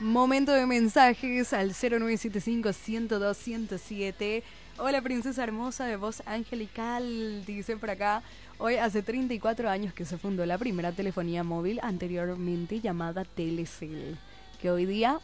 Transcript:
Momento de mensajes al 0975-102-107. Hola princesa hermosa de voz angelical, dice por acá. Hoy hace 34 años que se fundó la primera telefonía móvil, anteriormente llamada Telecel, que hoy día